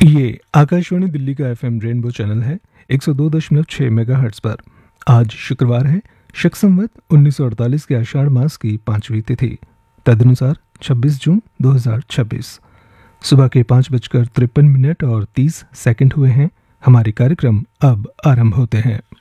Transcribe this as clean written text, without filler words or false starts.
ये आकाशवाणी दिल्ली का FM rainbow channel है 102.6 मेगाहर्ट्ज पर। आज शुक्रवार है, शक संवत 1948 के आषाढ़ मास की 5वीं तिथि, तदनुसार 26 जून 2026। सुबह के 5:53 और 30 सेकंड हुए हैं। हमारे कार्यक्रम अब आरंभ होते हैं।